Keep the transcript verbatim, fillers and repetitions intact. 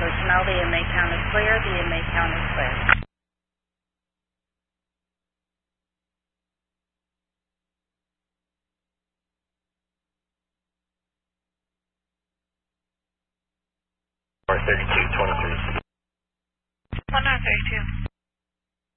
personnel. The inmate count is clear. The inmate count is clear. thirty-two twenty-three. one nine thirty-two.